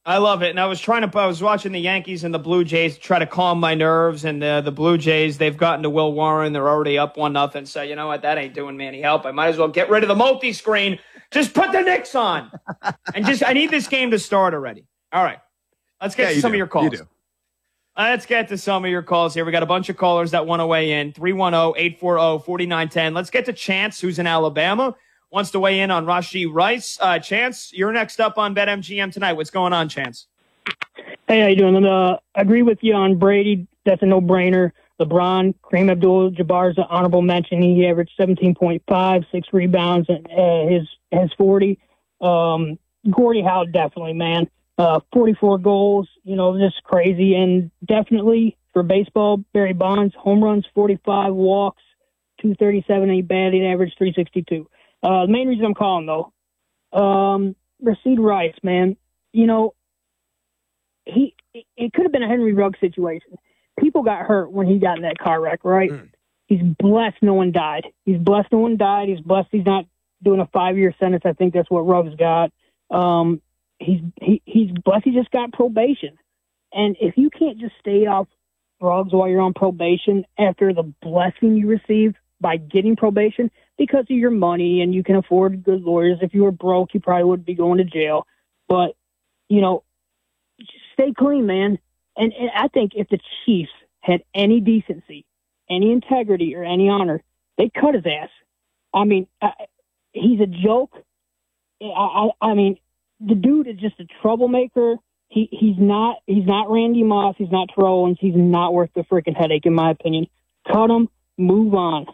I love it. And I was watching the Yankees and the Blue Jays to try to calm my nerves. And the Blue Jays, they've gotten to Will Warren. They're already up 1-0. So, you know what? That ain't doing me any help. I might as well get rid of the multi-screen. Just put the Knicks on. I need this game to start already. All right. Let's get to some of your calls. Let's get to some of your calls here. We got a bunch of callers that want to weigh in. 310-840-4910. Let's get to Chance, who's in Alabama. Wants to weigh in on Rashee Rice. Chance, you're next up on BetMGM tonight. What's going on, Chance? Hey, how you doing? I agree with you on Brady. That's a no-brainer. LeBron, Kareem Abdul-Jabbar's an honorable mention. He averaged 17.5, 6 rebounds, and his 40. Gordie Howe, definitely, man. 44 goals, just crazy. And definitely for baseball, Barry Bonds, home runs, 45, walks, 237, and he batted average 362. The main reason I'm calling, though, Rashee Rice, man, it could have been a Henry Ruggs situation. People got hurt when he got in that car wreck, right? He's blessed no one died. He's blessed no one died. He's blessed he's not doing a 5-year sentence. I think that's what Ruggs got. He's blessed he just got probation. And if you can't just stay off drugs while you're on probation after the blessing you received by getting probation because of your money and you can afford good lawyers. If you were broke, you probably would be going to jail. But, just stay clean, man. And I think if the Chiefs had any decency, any integrity, or any honor, they'd cut his ass. I mean, he's a joke. I mean, the dude is just a troublemaker. He's not Randy Moss. He's not Terrell Owens. He's not worth the freaking headache, in my opinion. Cut him. Move on.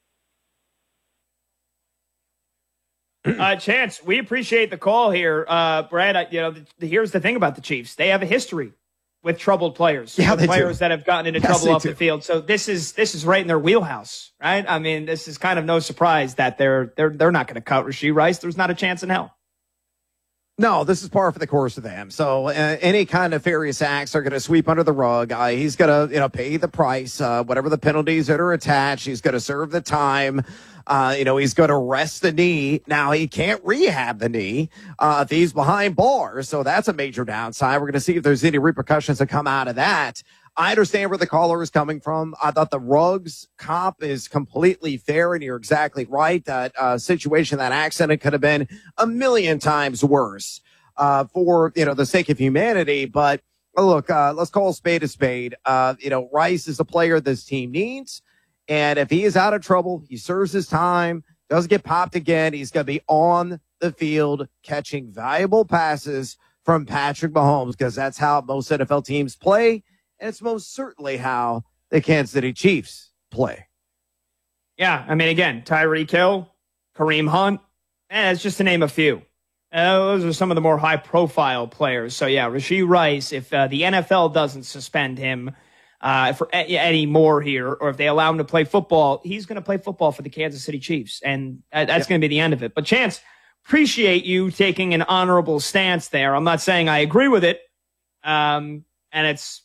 Chance, we appreciate the call here. Brad, here's the thing about the Chiefs. They have a history with troubled players. Yeah, players that have gotten into trouble off the field. So this is right in their wheelhouse, right? I mean, this is kind of no surprise that they're not going to cut Rashee Rice. There's not a chance in hell. No, this is par for the course of them. So any kind of nefarious acts are going to sweep under the rug. He's going to, pay the price, whatever the penalties that are attached. He's going to serve the time. He's going to rest the knee. Now, he can't rehab the knee if he's behind bars. So that's a major downside. We're going to see if there's any repercussions that come out of that. I understand where the caller is coming from. I thought the Ruggs comp is completely fair, and you're exactly right. That situation, that accident could have been a million times worse for, the sake of humanity. But look, let's call a spade a spade. Rice is a player this team needs. And if he is out of trouble, he serves his time, doesn't get popped again, he's going to be on the field catching valuable passes from Patrick Mahomes, because that's how most NFL teams play, and it's most certainly how the Kansas City Chiefs play. Yeah, I mean, again, Tyreek Hill, Kareem Hunt, it's just to name a few. Those are some of the more high-profile players. So, yeah, Rashee Rice, if the NFL doesn't suspend him for any more here, or if they allow him to play football, he's going to play football for the Kansas City Chiefs, and that's going to be the end of it. But Chance, appreciate you taking an honorable stance there. I'm not saying I agree with it, and it's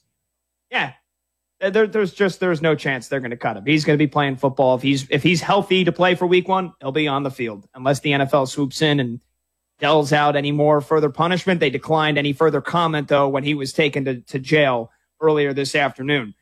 there's no chance they're going to cut him. He's going to be playing football. If he's healthy to play for Week 1, he'll be on the field, unless the NFL swoops in and dells out any more further punishment. They declined any further comment though when he was taken to jail earlier this afternoon.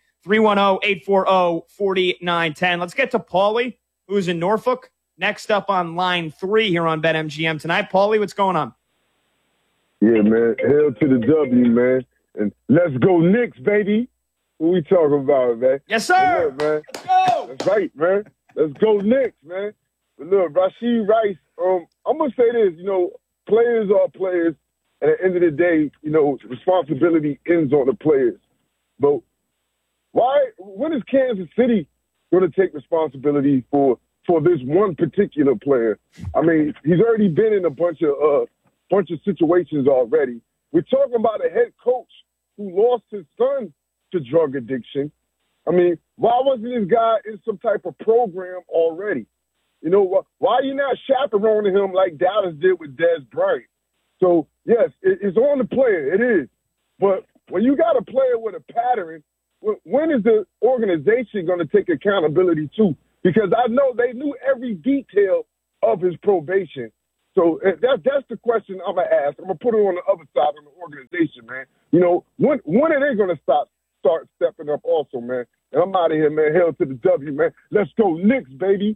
310-840-4910. Let's get to Paulie, who's in Norfolk. Next up on line 3 here on BetMGM tonight. Paulie, what's going on? Yeah, man. Hell to the W, man. And let's go Knicks, baby. What we talking about, man? Yes, sir. Hey, look, man. Let's go. That's right, man. Let's go Knicks, man. But look, Rashee Rice, I'm going to say this, players are players. And at the end of the day, responsibility ends on the players. But when is Kansas City going to take responsibility for this one particular player? I mean, he's already been in a bunch of situations already. We're talking about a head coach who lost his son to drug addiction. I mean, why wasn't this guy in some type of program already? Why are you not chaperoning him like Dallas did with Dez Bryant? So, yes, it's on the player. It is. But when you got a player with a pattern, when is the organization going to take accountability too? Because I know they knew every detail of his probation. So that's the question I'm going to ask. I'm going to put it on the other side of the organization. organization, man. You know, when are they going to start stepping up also, man? And I'm out of here, man. Hell to the W, man. Let's go Knicks, baby.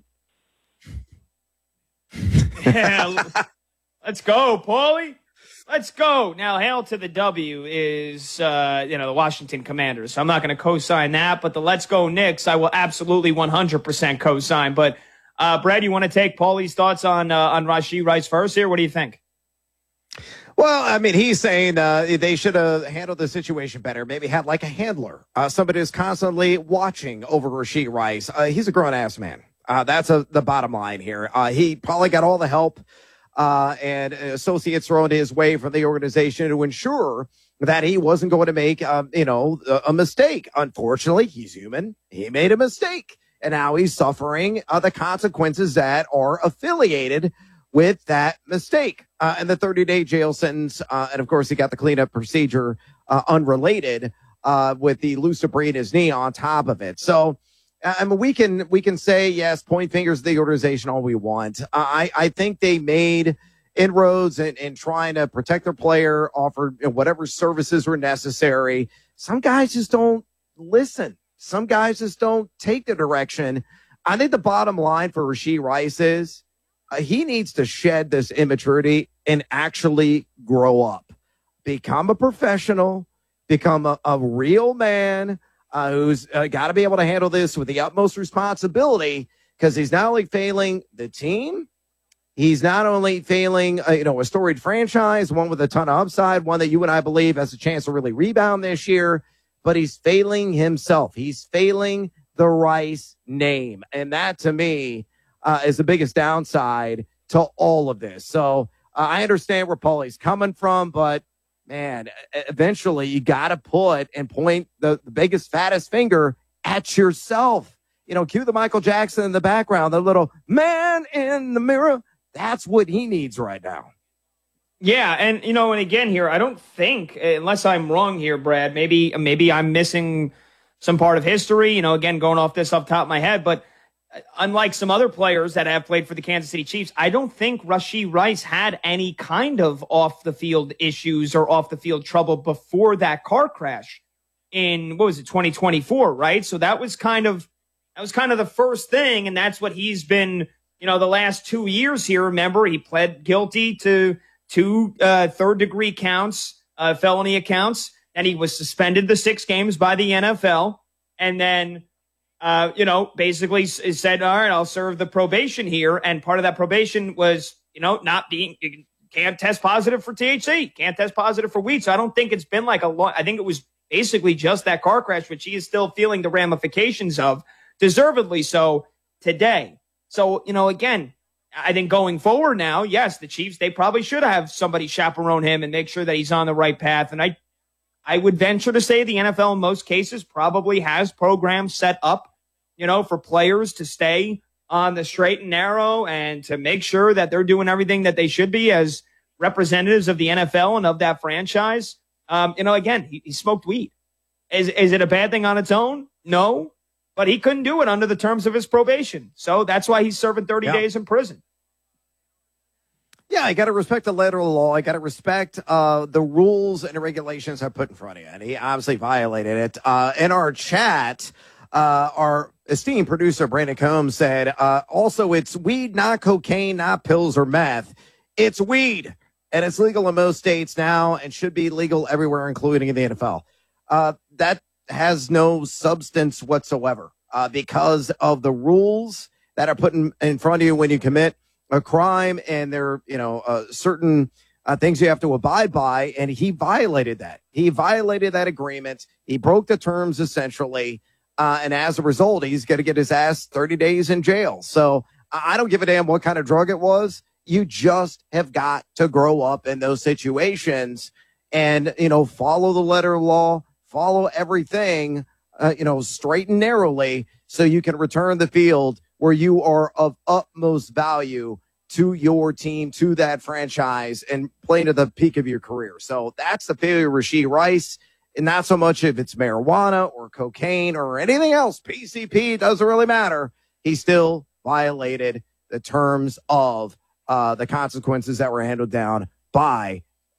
Yeah, let's go, Paulie. Let's go. Now, hail to the W is, the Washington Commanders. So I'm not going to co-sign that, but the let's go Knicks, I will absolutely 100% co-sign. But, Brad, you want to take Paulie's thoughts on Rashee Rice first here? What do you think? Well, I mean, he's saying they should have handled the situation better. Maybe had like a handler, somebody who's constantly watching over Rashee Rice. He's a grown-ass man. That's the bottom line here. He probably got all the help and associates thrown his way from the organization to ensure that he wasn't going to make, a mistake. Unfortunately, he's human. He made a mistake, and now he's suffering the consequences that are affiliated with that mistake and the 30-day jail sentence. And of course, he got the cleanup procedure unrelated with the loose debris in his knee on top of it. So, I mean, we can say, yes, point fingers at the organization all we want. I think they made inroads in trying to protect their player, offered whatever services were necessary. Some guys just don't listen. Some guys just don't take the direction. I think the bottom line for Rashee Rice is he needs to shed this immaturity and actually grow up, become a professional, become a real man who's got to be able to handle this with the utmost responsibility, because he's not only failing the team, he's not only failing a storied franchise, one with a ton of upside, one that you and I believe has a chance to really rebound this year, but he's failing himself. He's failing the Rice name. And that, to me, is the biggest downside to all of this. So I understand where Paulie's coming from, but man, eventually you got to point the biggest, fattest finger at yourself. Cue the Michael Jackson in the background, the little man in the mirror. That's what he needs right now. Yeah, and again here, I don't think, unless I'm wrong here, Brad, maybe I'm missing some part of history, again, going off the top of my head, but unlike some other players that have played for the Kansas City Chiefs, I don't think Rashee Rice had any kind of off-the-field issues or off-the-field trouble before that car crash in, 2024, right? So that was kind of the first thing, and that's what he's been, the last 2 years here. Remember, he pled guilty to two third-degree counts, felony accounts, and he was suspended the 6 games by the NFL, and then basically said, all right, I'll serve the probation here. And part of that probation was, you can't test positive for THC, can't test positive for weed. So I don't think it's been like I think it was basically just that car crash, which he is still feeling the ramifications of, deservedly so, today. So, again, I think going forward now, yes, the Chiefs, they probably should have somebody chaperone him and make sure that he's on the right path. And I would venture to say the NFL in most cases probably has programs set up, for players to stay on the straight and narrow and to make sure that they're doing everything that they should be as representatives of the NFL and of that franchise. Again, he smoked weed. Is it a bad thing on its own? No, but he couldn't do it under the terms of his probation. So that's why he's serving 30 days in prison. Yeah, I got to respect the letter of the law. I got to respect the rules and the regulations I put in front of you. And he obviously violated it. In our chat, our esteemed producer, Brandon Combs, said, also, it's weed, not cocaine, not pills or meth. It's weed. And it's legal in most states now and should be legal everywhere, including in the NFL. That has no substance whatsoever because of the rules that are put in front of you when you commit a crime, and there are, certain things you have to abide by, and he violated that. He violated that agreement. He broke the terms, essentially, and as a result, he's going to get his ass 30 days in jail. So I don't give a damn what kind of drug it was. You just have got to grow up in those situations and, follow the letter of law, follow everything, straight and narrowly, so you can return the field where you are of utmost value to your team, to that franchise, and playing to the peak of your career. So that's the failure of Rashee Rice, and not so much if it's marijuana or cocaine or anything else. PCP, doesn't really matter. He still violated the terms of the consequences that were handed down by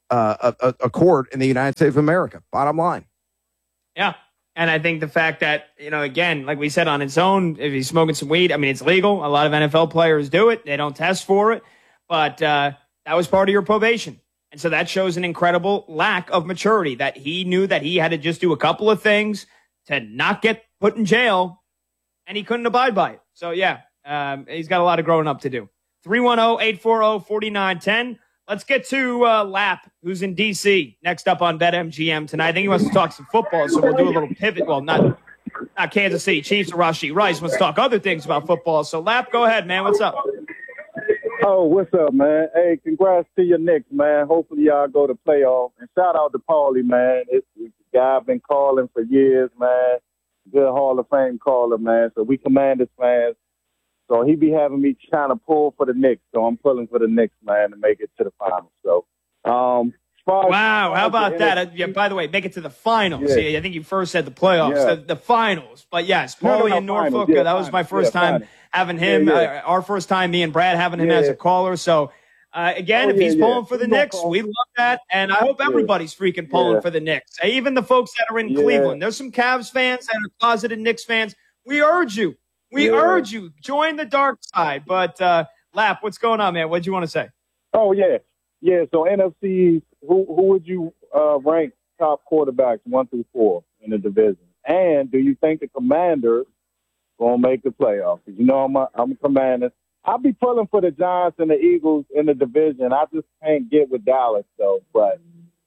a court in the United States of America. Bottom line. Yeah. And I think the fact that, again, like we said, on its own, if he's smoking some weed, I mean, it's legal. A lot of NFL players do it. They don't test for it. But that was part of your probation. And so that shows an incredible lack of maturity, that he knew that he had to just do a couple of things to not get put in jail, and he couldn't abide by it. So, yeah, he's got a lot of growing up to do. 310-840-4910. Let's get to Lap, who's in D.C., next up on BetMGM tonight. I think he wants to talk some football, so we'll do a little pivot. Well, not Kansas City Chiefs or Rashee Rice wants to talk other things about football. So, Lap, go ahead, man. What's up? Oh, what's up, man? Hey, congrats to your Knicks, man. Hopefully y'all go to playoff. And shout out to Paulie, man. It's a guy I've been calling for years, man. Good Hall of Fame caller, man. So we Commanders fans. So he be having me trying to pull for the Knicks. So I'm pulling for the Knicks, man, to make it to the finals. So, wow, how about that? Yeah, by the way, make it to the finals. Yeah. See, I think you first said the playoffs, the finals. But yes, Paulie in Norfolk, that was my first time having him. Our first time, me and Brad having him as a caller. So, again, if he's pulling for the Knicks, we love that. And I hope everybody's freaking pulling for the Knicks. Even the folks that are in Cleveland. There's some Cavs fans and closeted Knicks fans. We urge you. We urge you, join the dark side. But, Lap, what's going on, man? What'd you want to say? Oh, yeah. Yeah, so NFC, who would you rank top quarterbacks 1 through 4 in the division? And do you think the Commanders going to make the playoffs? Because you know I'm a Commander. I'll be pulling for the Giants and the Eagles in the division. I just can't get with Dallas, though. But,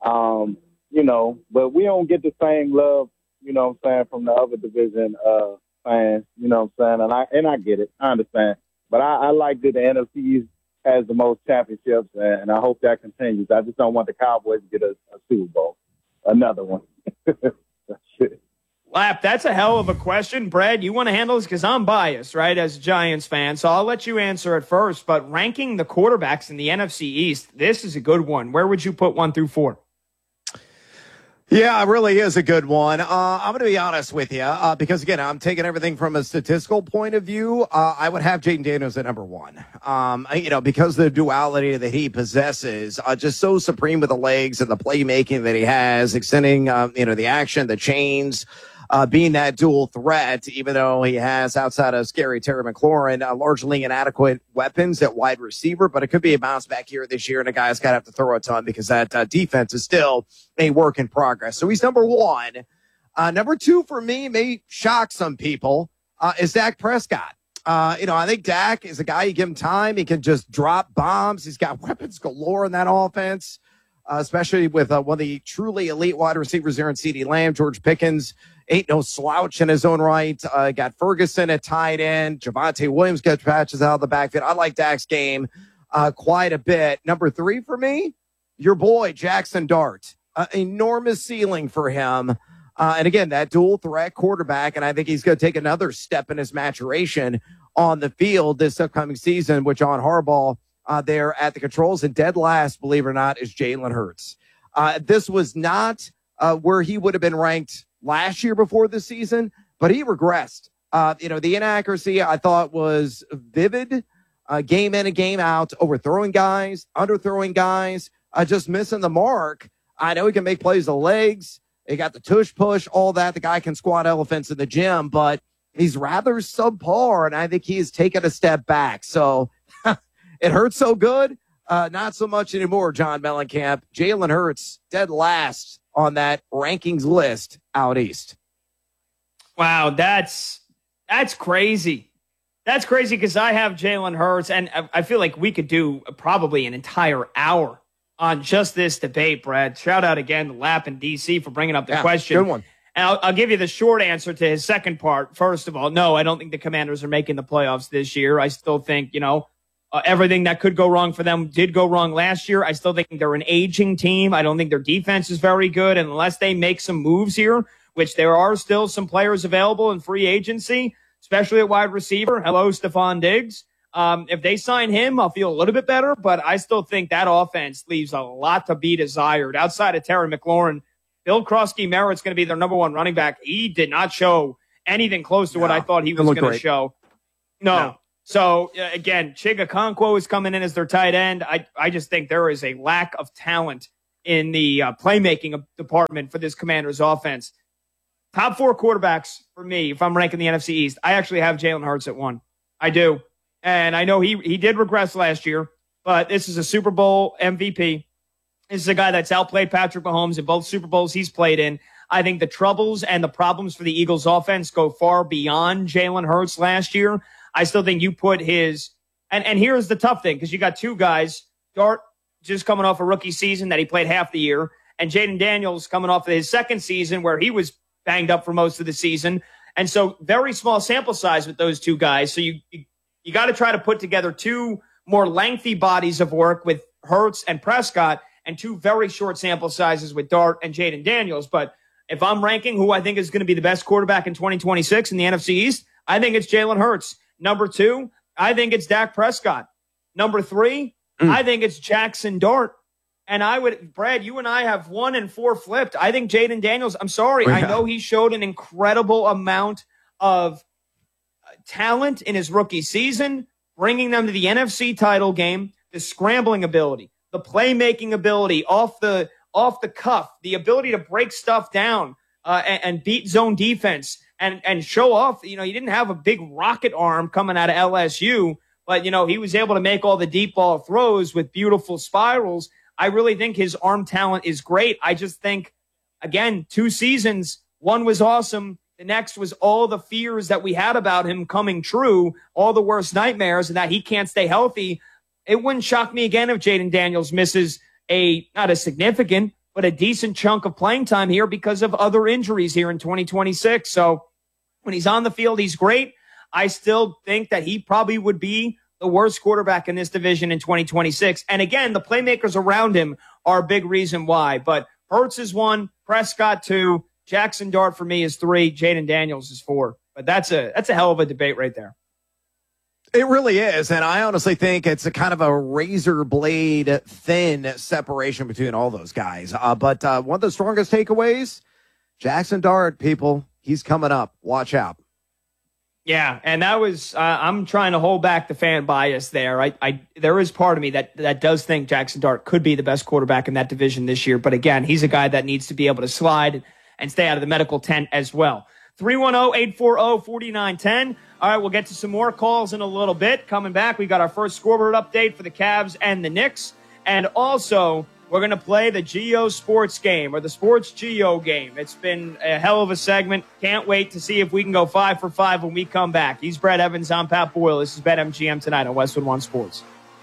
but we don't get the same love, from the other division fans, and I get it. I understand. But I like that the NFC has the most championships, and I hope that continues. I just don't want the Cowboys to get a Super Bowl, another one. Lap, that's a hell of a question. Brad, you want to handle this? Because I'm biased, right, as a Giants fan, so I'll let you answer it first. But ranking the quarterbacks in the NFC East, this is a good one. Where would you put 1 through 4? Yeah, it really is a good one. I'm going to be honest with you because, again, I'm taking everything from a statistical point of view. I would have Jaden Daniels at number 1, because of the duality that he possesses, just so supreme with the legs and the playmaking that he has, extending, the action, the chains, being that dual threat, even though he has, outside of scary Terry McLaurin, largely inadequate weapons at wide receiver. But it could be a bounce back here this year, and a guy's got to have to throw a ton because that defense is still a work in progress. So he's number 1. Number 2 for me may shock some people is Dak Prescott. I think Dak is a guy, you give him time, he can just drop bombs. He's got weapons galore in that offense, especially with one of the truly elite wide receivers there in CeeDee Lamb. George Pickens ain't no slouch in his own right. Got Ferguson at tight end. Javonte Williams gets patches out of the backfield. I like Dak's game quite a bit. Number 3 for me, your boy, Jackson Dart. Enormous ceiling for him. And again, that dual threat quarterback, and I think he's going to take another step in his maturation on the field this upcoming season with John Harbaugh there at the controls. And dead last, believe it or not, is Jalen Hurts. This was not where he would have been ranked last year before the season, but he regressed. The inaccuracy I thought was vivid, game in and game out, overthrowing guys, underthrowing guys, just missing the mark. I know he can make plays with the legs. He got the tush push, all that. The guy can squat elephants in the gym, but he's rather subpar, and I think he has taken a step back. So it hurts so good. Not so much anymore, John Mellencamp. Jalen Hurts, dead last on that rankings list out east. Wow, that's crazy. That's crazy because I have Jalen Hurts, and I feel like we could do probably an entire hour on just this debate, Brad. Shout out again to Lap in D.C. for bringing up the question. Good one. And I'll give you the short answer to his second part. First of all, no, I don't think the Commanders are making the playoffs this year. I still think, everything that could go wrong for them did go wrong last year. I still think they're an aging team. I don't think their defense is very good. And unless they make some moves here, which there are still some players available in free agency, especially at wide receiver. Hello, Stephon Diggs. If they sign him, I'll feel a little bit better, but I still think that offense leaves a lot to be desired. Outside of Terry McLaurin, Bill Krosky-Merritt's going to be their number 1 running back. He did not show anything close to what I thought he was going to show. No. So, again, Chig Okonkwo is coming in as their tight end. I just think there is a lack of talent in the playmaking department for this Commanders offense. Top 4 quarterbacks for me, if I'm ranking the NFC East, I actually have Jalen Hurts at 1. I do. And I know he did regress last year, but this is a Super Bowl MVP. This is a guy that's outplayed Patrick Mahomes in both Super Bowls he's played in. I think the troubles and the problems for the Eagles offense go far beyond Jalen Hurts last year. I still think you put his, and here's the tough thing, because you got 2 guys, Dart just coming off a rookie season that he played half the year, and Jaden Daniels coming off of his second season where he was banged up for most of the season. And so very small sample size with those 2 guys. So you got to try to put together 2 more lengthy bodies of work with Hurts and Prescott and 2 very short sample sizes with Dart and Jaden Daniels. But if I'm ranking who I think is going to be the best quarterback in 2026 in the NFC East, I think it's Jalen Hurts. Number 2, I think it's Dak Prescott. Number 3, I think it's Jackson Dart. And Brad, you and I have 1 and 4 flipped. I think Jaden Daniels, I'm sorry. I know he showed an incredible amount of talent in his rookie season, bringing them to the NFC title game, the scrambling ability, the playmaking ability off the cuff, the ability to break stuff down and beat zone defense and show off. He didn't have a big rocket arm coming out of LSU, but, he was able to make all the deep ball throws with beautiful spirals. I really think his arm talent is great. I just think, again, 2 seasons, one was awesome. The next was all the fears that we had about him coming true, all the worst nightmares, and that he can't stay healthy. It wouldn't shock me again if Jaden Daniels misses not a significant, but a decent chunk of playing time here because of other injuries here in 2026. So when he's on the field, he's great. I still think that he probably would be the worst quarterback in this division in 2026. And again, the playmakers around him are a big reason why. But Hurts is 1, Prescott 2, Jackson Dart for me is 3, Jaden Daniels is 4. But that's a hell of a debate right there. It really is, and I honestly think it's a kind of a razor blade thin separation between all those guys. But one of the strongest takeaways, Jackson Dart, people, he's coming up. Watch out. Yeah, and that was I'm trying to hold back the fan bias there. There is part of me that does think Jackson Dart could be the best quarterback in that division this year. But again, he's a guy that needs to be able to slide and stay out of the medical tent as well. 310-840-4910. All right, we'll get to some more calls in a little bit. Coming back, we got our first scoreboard update for the Cavs and the Knicks. And also, we're going to play the Geo Sports game, or the Sports Geo game. It's been a hell of a segment. Can't wait to see if we can go 5 for 5 when we come back. He's Brad Evans. I'm Pat Boyle. This is BetMGM tonight on Westwood One Sports.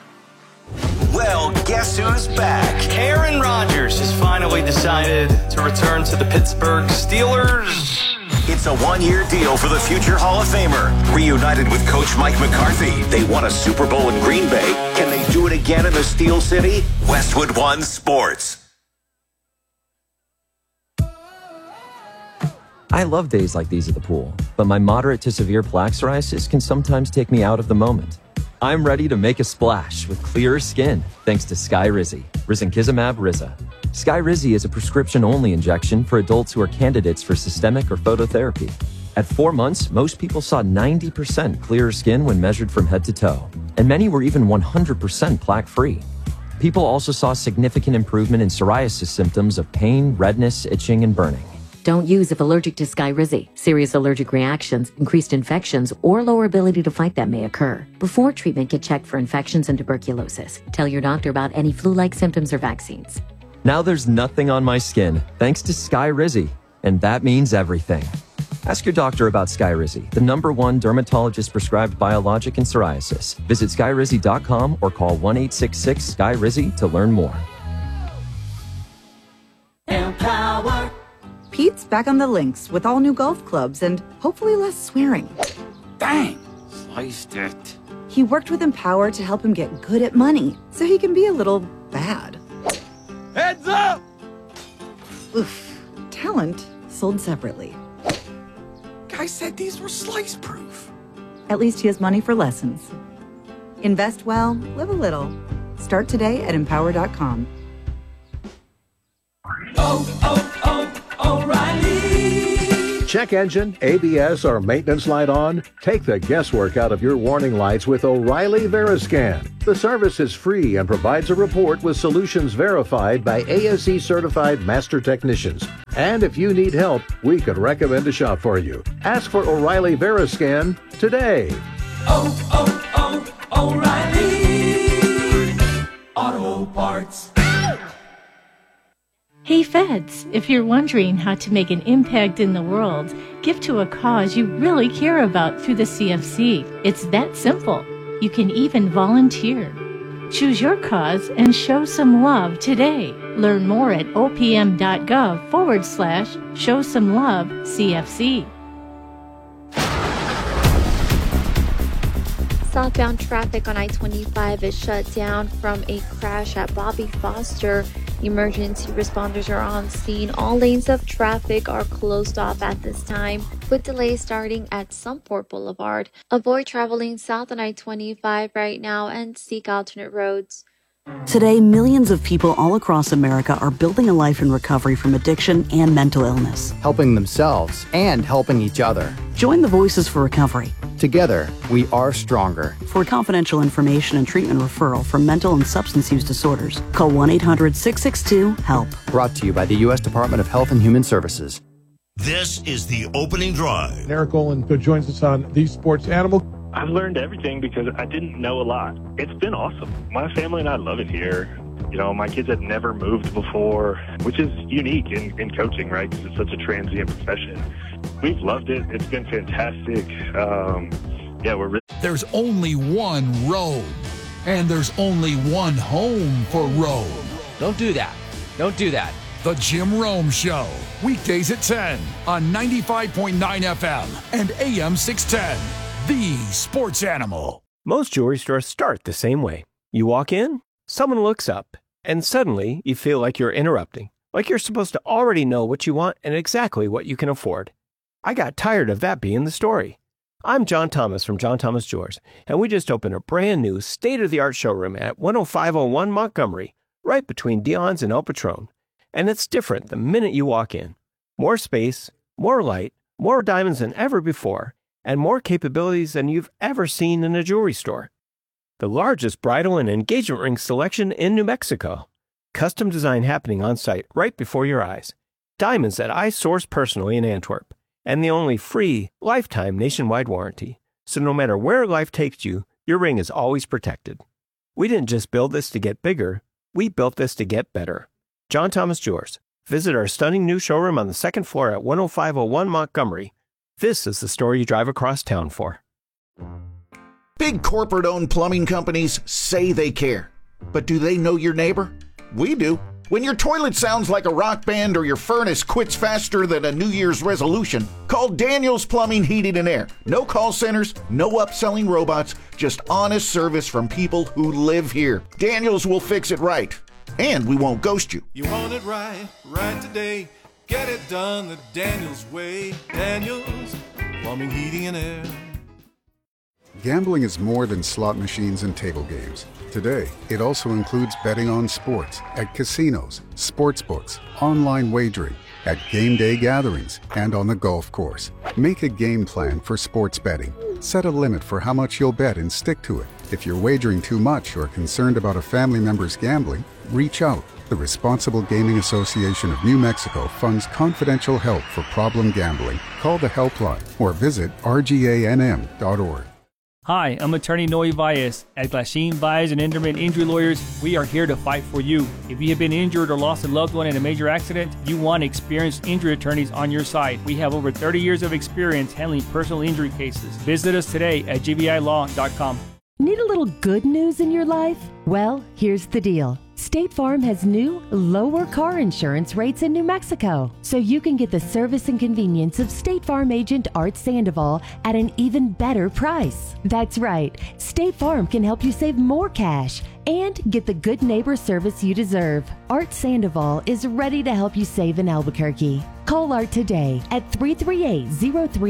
Well, guess who's back? Aaron Rodgers has finally decided to return to the Pittsburgh Steelers. It's a one-year deal for the future Hall of Famer. Reunited with Coach Mike McCarthy, they won a Super Bowl in Green Bay. Can they do it again in the Steel City? Westwood One Sports. I love days like these at the pool, but my moderate to severe plaque psoriasis can sometimes take me out of the moment. I'm ready to make a splash with clearer skin thanks to Skyrizi, risankizumab Riza. Skyrizi is a prescription-only injection for adults who are candidates for systemic or phototherapy. At 4 months, most people saw 90% clearer skin when measured from head to toe, and many were even 100% plaque-free. People also saw significant improvement in psoriasis symptoms of pain, redness, itching, and burning. Don't use if allergic to Skyrizi. Serious allergic reactions, increased infections, or lower ability to fight them may occur. Before treatment, get checked for infections and tuberculosis. Tell your doctor about any flu-like symptoms or vaccines. Now there's nothing on my skin, thanks to Skyrizi, and that means everything. Ask your doctor about Skyrizi, the #1 dermatologist-prescribed biologic in psoriasis. Visit Skyrizi.com or call 1-866-SKYRIZI to learn more. Empower. Pete's back on the links with all new golf clubs and hopefully less swearing. Dang, sliced it. He worked with Empower to help him get good at money so he can be a little bad. Heads up! Oof. Talent sold separately. Guy said these were slice proof. At least he has money for lessons. Invest well, live a little. Start today at Empower.com. O'Reilly. check engine, ABS, or maintenance light on? Take the guesswork out of your warning lights with O'Reilly Veriscan. The service is free and provides a report with solutions verified by ASE certified master technicians. And if you need help, we could recommend a shop for you. Ask for O'Reilly Veriscan today. O'Reilly Auto Parts. Hey Feds, if you're wondering how to make an impact in the world, give to a cause you really care about through the CFC. It's that simple. You can even volunteer. Choose your cause and show some love today. Learn more at opm.gov/show some love CFC. Southbound traffic on I-25 is shut down from a crash at Bobby Foster. Emergency responders are on scene. All lanes of traffic are closed off at this time, with delays starting at Sunport Boulevard. Avoid traveling south on I-25 right now and seek alternate roads. Today, millions of people all across America are building a life in recovery from addiction and mental illness, helping themselves and helping each other. Join the Voices for Recovery. Together, we are stronger. For confidential information and treatment referral for mental and substance use disorders, call 1-800-662-HELP. Brought to you by the U.S. Department of Health and Human Services. This is the opening drive. Eric Olin joins us on The Sports Animal. I've learned everything because I didn't know a lot. It's been awesome. My family and I love it here. You know, my kids had never moved before, which is unique in coaching, right? Because it's such a transient profession. We've loved it. It's been fantastic. There's only one road, and there's only one home for Rome. Don't do that. Don't do that. The Jim Rome Show, weekdays at 10 on 95.9 FM and AM 610. The Sports Animal. Most jewelry stores start the same way. You walk in, someone looks up, and suddenly you feel like you're interrupting, like you're supposed to already know what you want and exactly what you can afford. I got tired of that being the story. I'm John Thomas from John Thomas Jewelers, and we just opened a brand new state-of-the-art showroom at 10501 Montgomery, right between Dion's and El Patron. And it's different the minute you walk in. More space, more light, more diamonds than ever before, and more capabilities than you've ever seen in a jewelry store. The largest bridal and engagement ring selection in New Mexico. Custom design happening on site right before your eyes. Diamonds that I source personally in Antwerp. And the only free, lifetime nationwide warranty. So no matter where life takes you, your ring is always protected. We didn't just build this to get bigger, we built this to get better. John Thomas Jewelers. Visit our stunning new showroom on the second floor at 10501 Montgomery. This is the store you drive across town for. Big corporate-owned plumbing companies say they care. But do they know your neighbor? We do. When your toilet sounds like a rock band or your furnace quits faster than a New Year's resolution, call Daniels Plumbing, Heating, and Air. No call centers, no upselling robots, just honest service from people who live here. Daniels will fix it right. And we won't ghost you. You want it right today. Get it done the Daniels way. Daniels Plumbing, Heating, and Air. Gambling is more than slot machines and table games. Today, it also includes betting on sports, at casinos, sports books, online wagering, at game day gatherings, and on the golf course. Make a game plan for sports betting. Set a limit for how much you'll bet and stick to it. If you're wagering too much or concerned about a family member's gambling, reach out. The Responsible Gaming Association of New Mexico funds confidential help for problem gambling. Call the helpline or visit rganm.org. Hi, I'm attorney Noe Valles. At Glasheen, Valles and Enderman Injury Lawyers, we are here to fight for you. If you have been injured or lost a loved one in a major accident, you want experienced injury attorneys on your side. We have over 30 years of experience handling personal injury cases. Visit us today at gbilaw.com. Need a little good news in your life? Well, here's the deal. State Farm has new, lower car insurance rates in New Mexico, so you can get the service and convenience of State Farm agent Art Sandoval at an even better price. That's right, State Farm can help you save more cash and get the good neighbor service you deserve. Art Sandoval is ready to help you save in Albuquerque. Call Art today at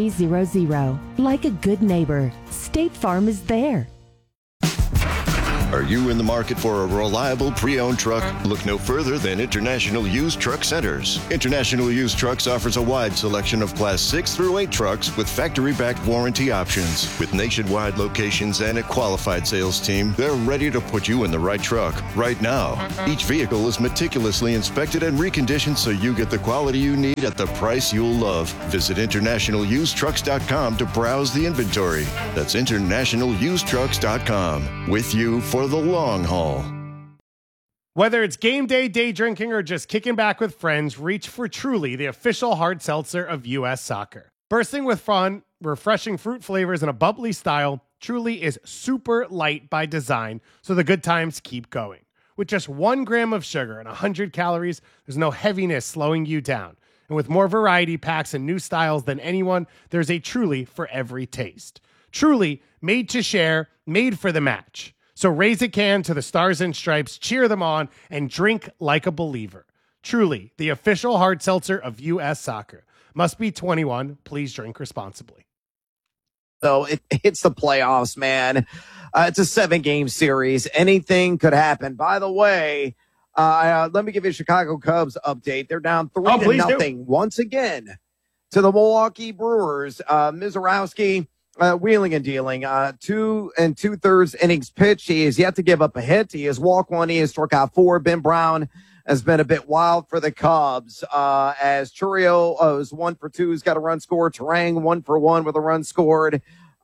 338-0300. Like a good neighbor, State Farm is there. Are you in the market for a reliable pre-owned truck? Look no further than International Used Truck Centers. International Used Trucks offers a wide selection of Class 6 through 8 trucks with factory-backed warranty options. With nationwide locations and a qualified sales team, they're ready to put you in the right truck right now. Each vehicle is meticulously inspected and reconditioned so you get the quality you need at the price you'll love. Visit InternationalUsedTrucks.com to browse the inventory. That's InternationalUsedTrucks.com. With you for the long haul. Whether it's game day, day drinking, or just kicking back with friends, reach for Truly, the official hard seltzer of U.S. Soccer. Bursting with fun, refreshing fruit flavors, and a bubbly style, Truly is super light by design, so the good times keep going. With just 1 gram of sugar and 100 calories, there's no heaviness slowing you down. And with more variety packs and new styles than anyone, there's a Truly for every taste. Truly, made to share, made for the match. So raise a can to the Stars and Stripes, cheer them on, and drink like a believer. Truly, the official hard seltzer of U.S. Soccer. Must be 21. Please drink responsibly. So it's the playoffs, man. It's a 7-game series. Anything could happen. By the way, let me give you a Chicago Cubs update. They're down 3-0 once again to the Milwaukee Brewers. Mizorowski, wheeling and dealing, 2 2/3 innings pitched. He has yet to give up a hit. He has walked 1. He has struck out 4. Ben Brown has been a bit wild for the Cubs. As Churio is 1 for 2. He's got a run scored. Terang 1 for 1 with a run scored.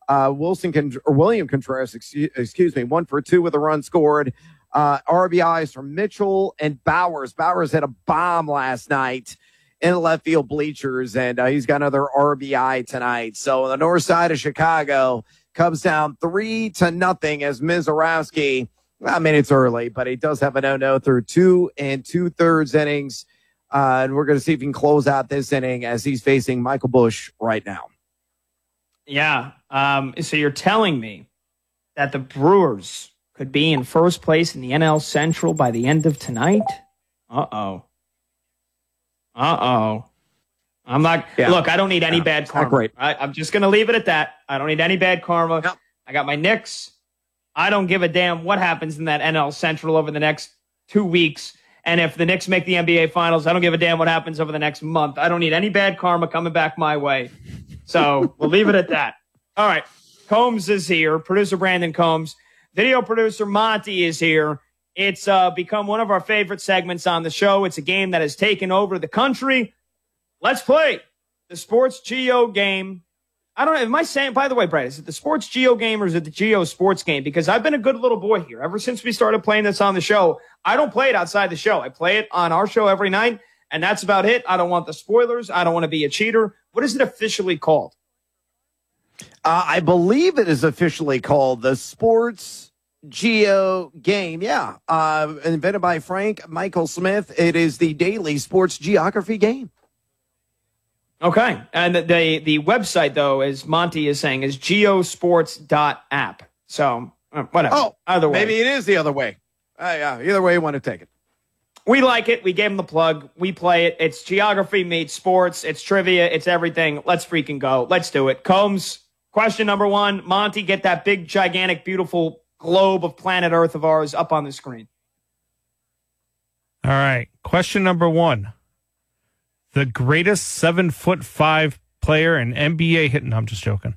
William Contreras, 1 for 2 with a run scored. RBIs from Mitchell and Bowers. Bowers had a bomb last night in the left field bleachers, and he's got another RBI tonight. So on the north side of Chicago, Cubs down 3-0 as Mizorowski. I mean, it's early, but he does have a no through 2 2/3 innings. And we're going to see if he can close out this inning as he's facing Michael Busch right now. Yeah. So you're telling me that the Brewers could be in first place in the NL Central by the end of tonight? Uh-oh. I'm not. Yeah. Look, I don't need any bad karma. Great. I'm just going to leave it at that. I don't need any bad karma. Yep. I got my Knicks. I don't give a damn what happens in that NL Central over the next 2 weeks. And if the Knicks make the NBA Finals, I don't give a damn what happens over the next month. I don't need any bad karma coming back my way. So we'll leave it at that. All right. Combs is here. Producer Brandon Combs. Video producer Monty is here. It's become one of our favorite segments on the show. It's a game that has taken over the country. Let's play the Sports Geo game. I don't know. Am I saying, by the way, Brad, is it the Sports Geo game or is it the Geo Sports game? Because I've been a good little boy here. Ever since we started playing this on the show, I don't play it outside the show. I play it on our show every night, and that's about it. I don't want the spoilers. I don't want to be a cheater. What is it officially called? I believe it is officially called the Sports Geo game. Yeah. Invented by Frank Michael Smith. It is the daily sports geography game. Okay. And the website, though, as Monty is saying, is geosports.app. So, whatever. Oh, either way. Maybe it is the other way. Yeah, either way you want to take it. We like it. We gave him the plug. We play it. It's geography meets sports. It's trivia. It's everything. Let's freaking go. Let's do it. Combs, question number 1. Monty, get that big, gigantic, beautiful globe of planet Earth of ours up on the screen. All right. Question number 1. The greatest 7'5" player in NBA hit. No, I'm just joking.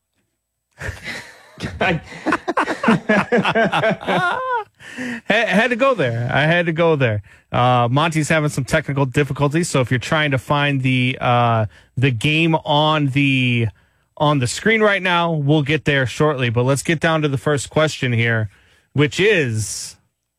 Had to go there. I had to go there. Monty's having some technical difficulties, so if you're trying to find the game on the screen right now, we'll get there shortly. But let's get down to the first question here, which is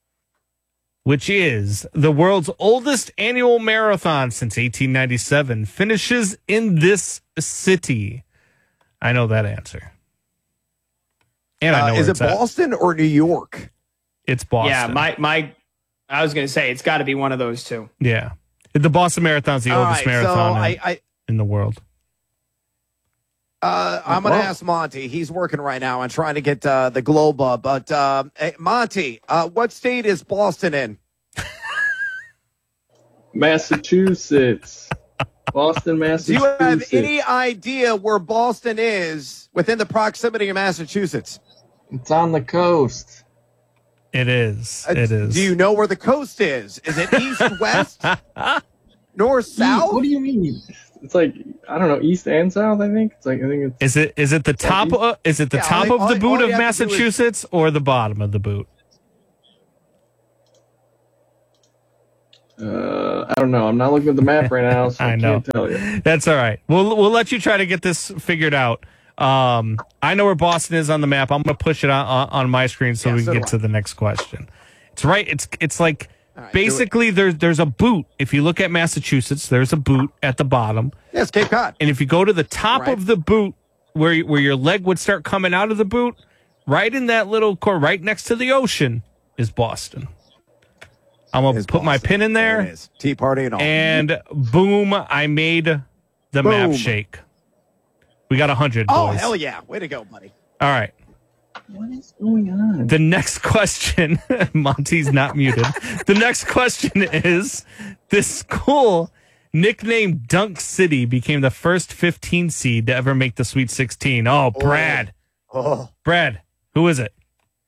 the world's oldest annual marathon since 1897 finishes in this city. I know that answer. And I know is it Boston or New York? It's Boston. Yeah, I was going to say it's got to be one of those two. Yeah. The Boston Marathon's the oldest marathon in the world. I'm going to ask Monty. He's working right now on trying to get the globe up. But, hey, Monty, what state is Boston in? Massachusetts. Boston, Massachusetts. Do you have any idea where Boston is within the proximity of Massachusetts? It's on the coast. It is. It is. Do you know where the coast is? Is it east, west, north, south? What do you mean? It's like, I don't know, east and south. I think it's. Is it the top? Is it the top of the boot of Massachusetts or the bottom of the boot? I don't know. I'm not looking at the map right now, so I can't tell you. That's all right. We'll let you try to get this figured out. I know where Boston is on the map. I'm going to push it on my screen so we can get to the next question. It's right. It's like basically there's a boot. If you look at Massachusetts, there's a boot at the bottom. Yes, Cape Cod. And if you go to the top of the boot, where your leg would start coming out of the boot, right in that little core, right next to the ocean, is Boston. I'm going to put my pin in there. There it is. Tea party and all. And boom, I made the map shake. We got 100, boys. Oh, hell yeah. Way to go, buddy. All right. What is going on? The next question, Monty's not muted. The next question is, this school, nicknamed Dunk City, became the first 15 seed to ever make the Sweet 16. Oh, Brad. Brad, who is it?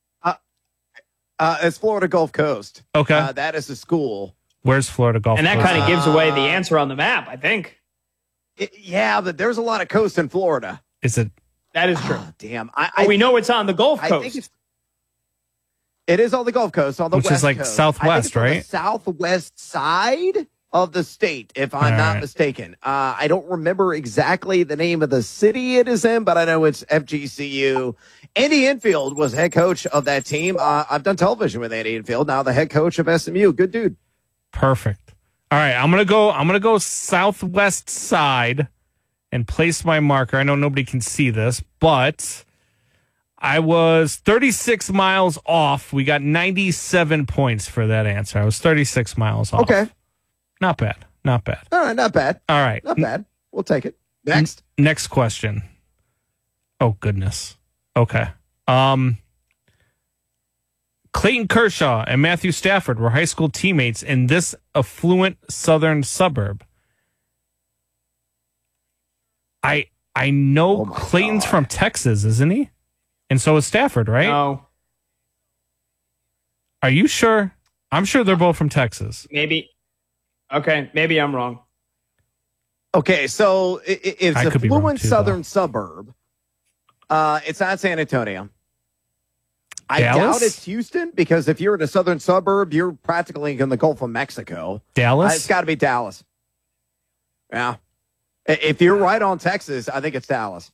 It's Florida Gulf Coast. Okay. That is the school. Where's Florida Gulf And Coast? that kind of gives away the answer on the map, I think. Yeah, but there's a lot of coast in Florida. Is it? That is true. Oh, damn. We know it's on the Gulf Coast. I think it is on the Gulf Coast, on the Which west is like coast. southwest, I think right? it's on the southwest side of the state, if I'm not mistaken. I don't remember exactly the name of the city it is in, but I know it's FGCU. Andy Enfield was head coach of that team. I've done television with Andy Enfield, now the head coach of SMU. Good dude. Perfect. All right, I'm gonna go southwest side and place my marker. I know nobody can see this, but I was 36 miles off. We got 97 points for that answer. I was 36 miles off. Okay. Not bad. Not bad. All right, not bad. All right. Not bad. We'll take it. Next. Next question. Oh, goodness. Okay. Clayton Kershaw and Matthew Stafford were high school teammates in this affluent southern suburb. I know Clayton's from Texas, isn't he? And so is Stafford, right? No. Are you sure? I'm sure they're both from Texas. Maybe. Okay, maybe I'm wrong. Okay, so it's I a could be wrong fluent too, southern suburb. It's not San Antonio. I Dallas? doubt it's Houston, because if you're in a southern suburb, you're practically in the Gulf of Mexico. Dallas? It's got to be Dallas. Yeah. If you're right on Texas, I think it's Dallas.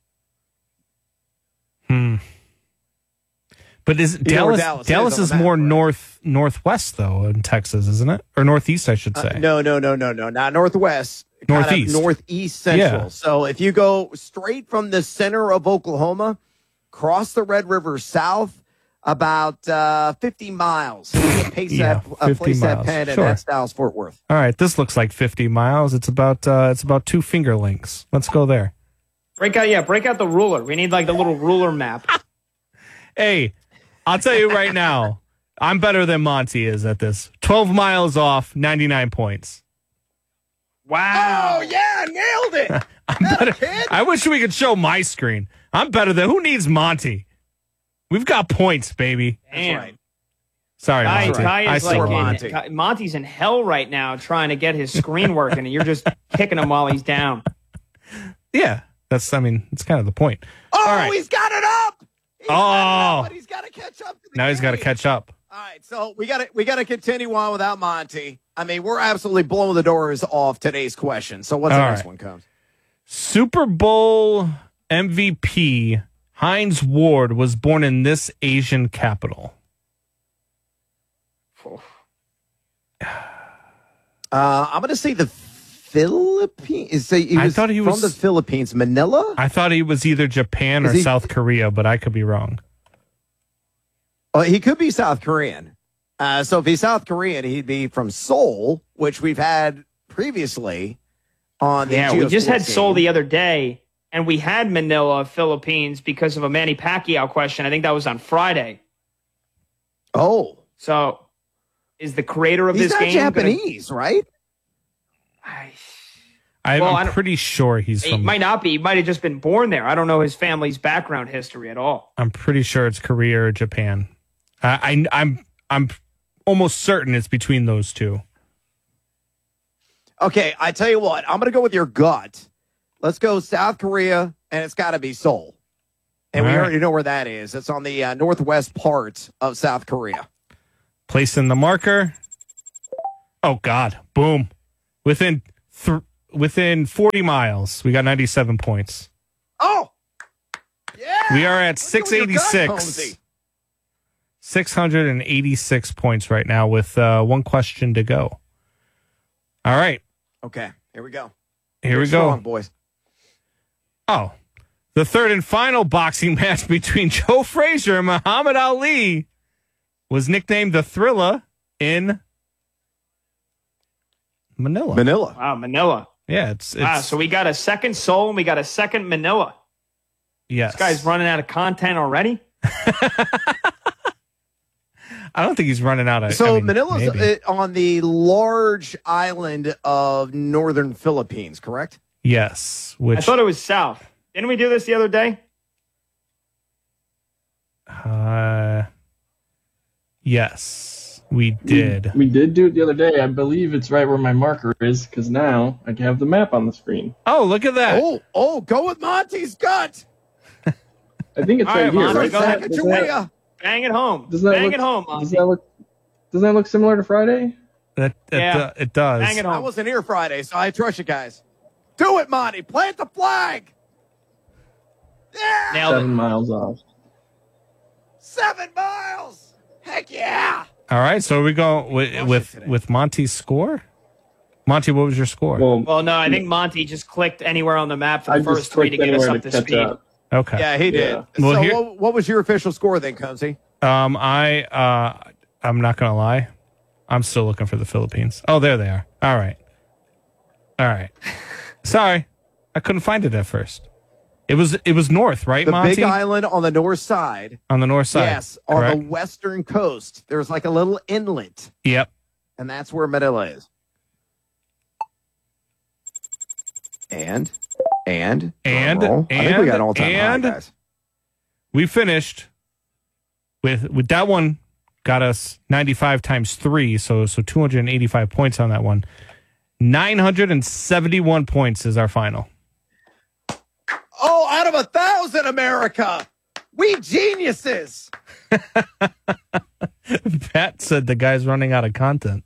But is Dallas is more northwest though in Texas, isn't it? Or northeast, I should say. No, not northwest. Northeast. Kind of northeast central. Yeah. So if you go straight from the center of Oklahoma, cross the Red River south about 50 miles. Place 50 that miles. pen, and Sure. that's Dallas Fort Worth. All right, this looks like 50 miles. It's about 2 finger lengths. Let's go there. Break out the ruler. We need like the little ruler map. Hey, I'll tell you right now, I'm better than Monty is at this. 12 miles off, 99 points. Wow. Oh, yeah, nailed it. I wish we could show my screen. I'm better than, who needs Monty? We've got points, baby. Damn. right. Sorry, Monty. Guy is I saw like Monty. Monty's in hell right now trying to get his screen working, and you're just kicking him while he's down. Yeah, it's kind of the point. Oh, All right. he's got it up. But he's got to catch up. Now he's got to catch up. All right, so we got to continue on without Monty. I mean, we're absolutely blowing the doors off today's question. So what's the next one comes? Super Bowl MVP Hines Ward was born in this Asian capital. I'm going to say the Philippines. I thought he was from the Philippines, Manila. I thought he was either Japan or South Korea, but I could be wrong. Oh, he could be South Korean. So if he's South Korean, he'd be from Seoul, which we've had previously on the we just had Geosports Seoul game. the other day, and we had Manila, Philippines, because of a Manny Pacquiao question. I think that was on Friday. Oh. So is the creator of He's this not game Japanese, right? I'm pretty sure he's He from. might not be. He might have just been born there. I don't know his family's background history at all. I'm pretty sure it's Korea or Japan. I'm I'm almost certain it's between those two. Okay, I tell you what. I'm going to go with your gut. Let's go South Korea, and it's got to be Seoul. And we already know where that is. It's on the northwest part of South Korea. Placing the marker. Oh, God. Boom. Within 40 miles, we got 97 points. Oh! Yeah! We are at 686. 686 points right now with one question to go. All right. Okay, here we go. Here we go. Strong, boys. Oh, the third and final boxing match between Joe Frazier and Muhammad Ali was nicknamed the Thriller in Manila. Manila. Wow, Manila. Yeah, it's so we got a second Seoul and we got a second Manila. Yes. This guy's running out of content already. I don't think he's running out of. So Manila's on the large island of northern Philippines, correct? Yes. I thought it was south. Didn't we do this the other day? Yes, we did. We did do it the other day. I believe it's right where my marker is because now I can have the map on the screen. Oh, look at that. Oh, go with Monty's gut. I think it's right here. Right? Bang it home. Bang it home, Monty. Doesn't that look similar to Friday? It does. Bang it home. I wasn't here Friday, so I trust you guys. Do it, Monty. Plant the flag. Yeah. Nailed 7 miles off. 7 miles. Heck yeah. All right, so we go with Monty's score. Monty, what was your score? Well, no, I think Monty just clicked anywhere on the map for the first three to get us up to speed. Okay. Yeah, he did. Well, so what was your official score then, Combsy? I'm not gonna lie. I'm still looking for the Philippines. Oh, there they are. All right. Sorry, I couldn't find it at first. It was north, right, the Monty? Big Island on the north side. On the north side. Yes, on the western coast. There's like a little inlet. Yep. And that's where Manila is. And I think we got all-time high, guys. We finished with that one. Got us 95 times 3, so 285 points on that one. 971 points is our final. Oh, out of 1,000, America! We geniuses! Pat said the guy's running out of content.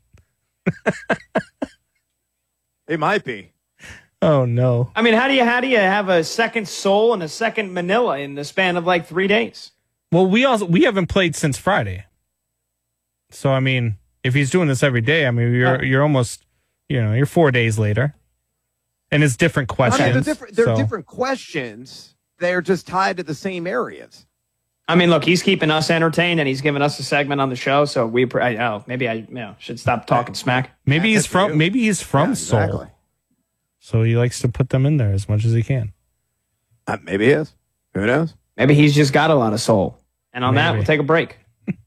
It might be. Oh no! I mean, how do you have a second Seoul and a second Manila in the span of like 3 days? Well, we haven't played since Friday, so I mean, if he's doing this every day, I mean, you're almost, you're 4 days later, and it's different questions. I mean, they're different questions. They're just tied to the same areas. I mean, look, he's keeping us entertained, and he's giving us a segment on the show. So maybe I should stop talking smack. Maybe he's from Seoul. Exactly. So he likes to put them in there as much as he can. Maybe he is. Who knows? Maybe he's just got a lot of soul. And on that, we'll take a break.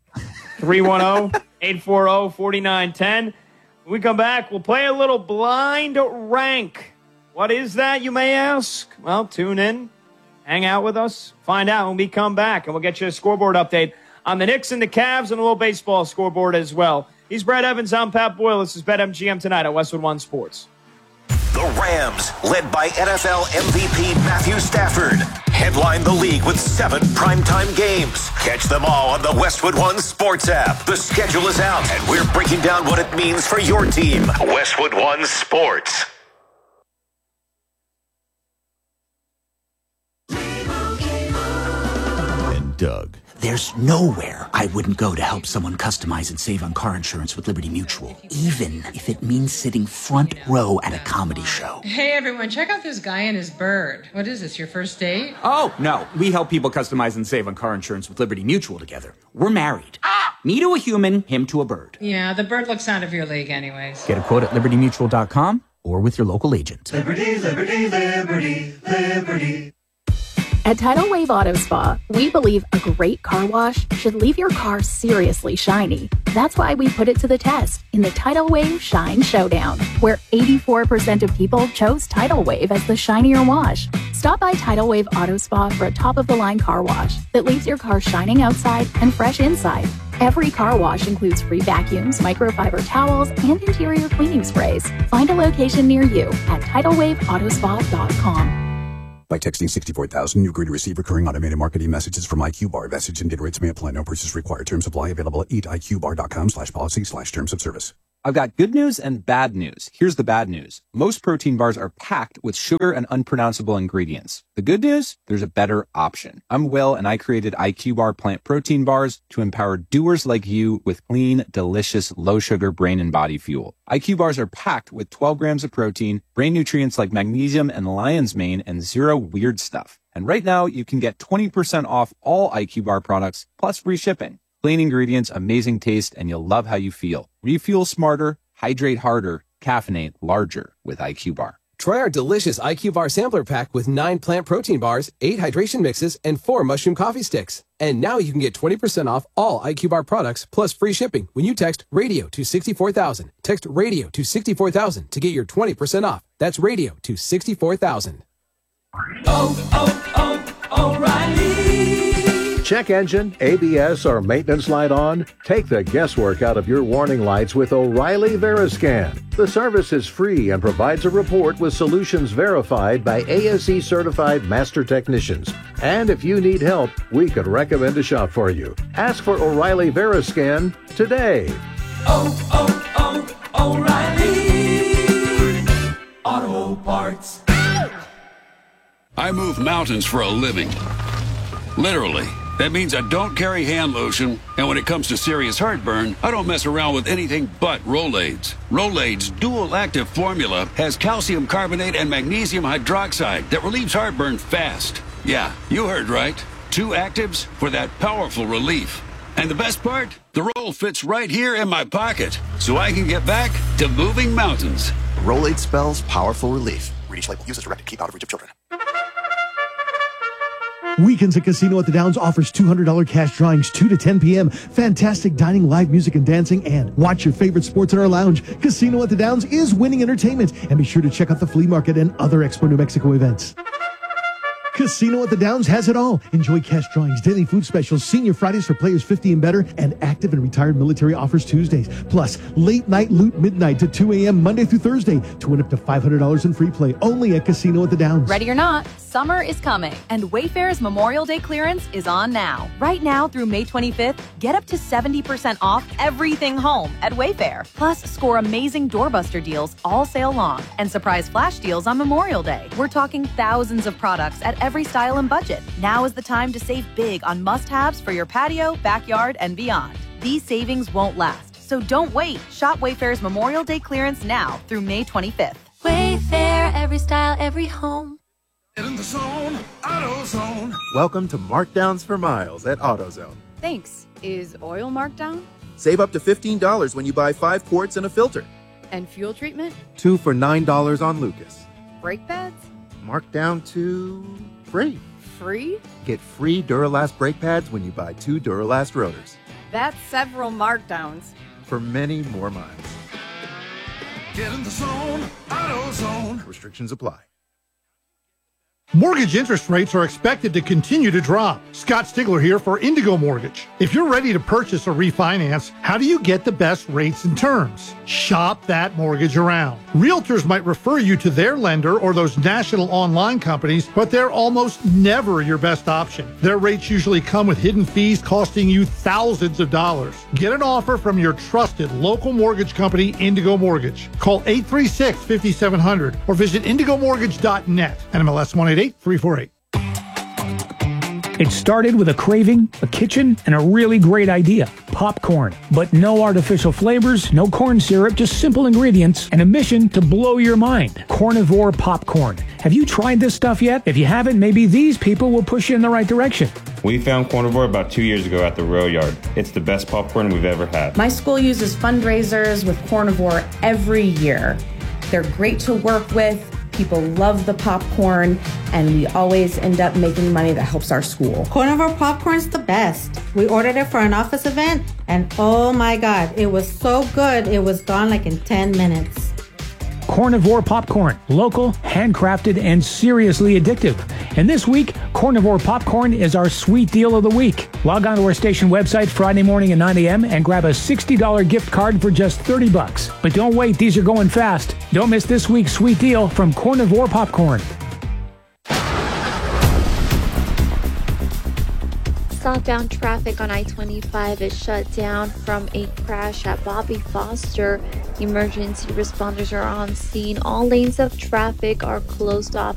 310-840-4910. When we come back, we'll play a little blind rank. What is that, you may ask? Well, tune in. Hang out with us. Find out when we come back. And we'll get you a scoreboard update on the Knicks and the Cavs and a little baseball scoreboard as well. He's Brad Evans. I'm Pat Boyle. This is BetMGM tonight at Westwood One Sports. The Rams, led by NFL MVP Matthew Stafford, headline the league with 7 primetime games. Catch them all on the Westwood One Sports app. The schedule is out, and we're breaking down what it means for your team. Westwood One Sports. And Doug. There's nowhere I wouldn't go to help someone customize and save on car insurance with Liberty Mutual, even if it means sitting front row at a comedy show. Hey everyone, check out this guy and his bird. What is this, your first date? Oh, no. We help people customize and save on car insurance with Liberty Mutual together. We're married. Me to a human, him to a bird. Yeah, the bird looks out of your league anyways. Get a quote at libertymutual.com or with your local agent. Liberty, liberty, liberty, liberty. At Tidal Wave Auto Spa, we believe a great car wash should leave your car seriously shiny. That's why we put it to the test in the Tidal Wave Shine Showdown, where 84% of people chose Tidal Wave as the shinier wash. Stop by Tidal Wave Auto Spa for a top-of-the-line car wash that leaves your car shining outside and fresh inside. Every car wash includes free vacuums, microfiber towels, and interior cleaning sprays. Find a location near you at TidalWaveAutoSpa.com. By texting 64,000, you agree to receive recurring automated marketing messages from IQ Bar. Message and data rates may apply. No purchase required. Terms apply. Available at eatiqbar.com/policy/terms of service. I've got good news and bad news. Here's the bad news. Most protein bars are packed with sugar and unpronounceable ingredients. The good news? There's a better option. I'm Will, and I created IQ Bar plant protein bars to empower doers like you with clean, delicious, low-sugar brain and body fuel. IQ bars are packed with 12 grams of protein, brain nutrients like magnesium and lion's mane, and zero weird stuff. And right now, you can get 20% off all IQ Bar products, plus free shipping. Clean ingredients, amazing taste, and you'll love how you feel. Refuel smarter, hydrate harder, caffeinate larger with IQ Bar. Try our delicious IQ Bar sampler pack with 9 plant protein bars, 8 hydration mixes, and 4 mushroom coffee sticks. And now you can get 20% off all IQ Bar products plus free shipping when you text RADIO to 64,000. Text RADIO to 64,000 to get your 20% off. That's RADIO to 64,000. O'Reilly. Check engine, ABS, or maintenance light on? Take the guesswork out of your warning lights with O'Reilly Veriscan. The service is free and provides a report with solutions verified by ASE certified master technicians. And if you need help, we could recommend a shop for you. Ask for O'Reilly Veriscan today. O'Reilly Auto Parts. I move mountains for a living. Literally. That means I don't carry hand lotion, and when it comes to serious heartburn, I don't mess around with anything but Rolaids. Rolaids' dual-active formula has calcium carbonate and magnesium hydroxide that relieves heartburn fast. Yeah, you heard right. 2 actives for that powerful relief. And the best part? The roll fits right here in my pocket, so I can get back to moving mountains. Rolaid spells powerful relief. Read each label. Use as directed. Keep out of reach of children. Weekends at Casino at the Downs offers $200 cash drawings 2 to 10 p.m. Fantastic dining, live music, and dancing, and watch your favorite sports in our lounge. Casino at the Downs is winning entertainment, and be sure to check out the flea market and other Expo New Mexico events. Casino at the Downs has it all. Enjoy cash drawings, daily food specials, senior Fridays for players 50 and better, and active and retired military offers Tuesdays. Plus, late night loot midnight to 2 a.m. Monday through Thursday to win up to $500 in free play only at Casino at the Downs. Ready or not, summer is coming, and Wayfair's Memorial Day clearance is on now. Right now through May 25th, get up to 70% off everything home at Wayfair. Plus, score amazing doorbuster deals all sale long and surprise flash deals on Memorial Day. We're talking thousands of products at every style and budget. Now is the time to save big on must-haves for your patio, backyard, and beyond. These savings won't last, so don't wait. Shop Wayfair's Memorial Day clearance now through May 25th. Wayfair, every style, every home. Get in the zone, AutoZone. Welcome to Markdowns for Miles at AutoZone. Thanks. Is oil marked down? Save up to $15 when you buy 5 quarts and a filter. And fuel treatment? 2 for $9 on Lucas. Brake pads? Marked down to free. Free? Get free Duralast brake pads when you buy 2 Duralast rotors. That's several markdowns. For many more miles. Get in the zone, AutoZone. Restrictions apply. Mortgage interest rates are expected to continue to drop. Scott Stigler here for Indigo Mortgage. If you're ready to purchase or refinance, how do you get the best rates and terms? Shop that mortgage around. Realtors might refer you to their lender or those national online companies, but they're almost never your best option. Their rates usually come with hidden fees costing you thousands of dollars. Get an offer from your trusted local mortgage company, Indigo Mortgage. Call 836-5700 or visit indigomortgage.net. NMLS 188-348. It started with a craving, a kitchen, and a really great idea. Popcorn. But no artificial flavors, no corn syrup, just simple ingredients, and a mission to blow your mind. Cornivore popcorn. Have you tried this stuff yet? If you haven't, maybe these people will push you in the right direction. We found Cornivore about 2 years ago at the Rail Yard. It's the best popcorn we've ever had. My school uses fundraisers with Cornivore every year. They're great to work with. People love the popcorn, and we always end up making money that helps our school. Cornivore popcorn's the best. We ordered it for an office event, and oh my God, it was so good. It was gone like in 10 minutes. Carnivore Popcorn. Local, handcrafted, and seriously addictive. And this week, Carnivore Popcorn is our sweet deal of the week. Log on to our station website Friday morning at 9 a.m. and grab a $60 gift card for just $30. But don't wait, these are going fast. Don't miss this week's sweet deal from Carnivore Popcorn. Southbound traffic on I-25 is shut down from a crash at Bobby Foster. Emergency responders are on scene. All lanes of traffic are closed off